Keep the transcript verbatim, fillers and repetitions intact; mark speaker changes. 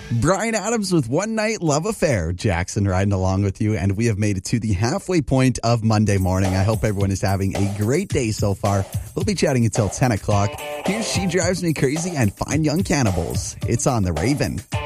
Speaker 1: Bryan Adams with One Night Love Affair. Jackson riding along with you, and we have made it to the halfway point of Monday morning. I hope everyone is having a great day so far. We'll be chatting until ten o'clock. Here's She Drives Me Crazy and Fine Young Cannibals. It's on The Raven.